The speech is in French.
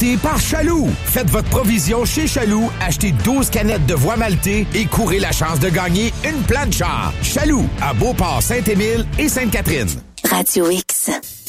T'es par Chaloux. Faites votre provision chez Chaloux, achetez 12 canettes de voie maltée et courez la chance de gagner une plancha. Chaloux, à Beauport, Saint-Émile et Sainte-Catherine. Radio X.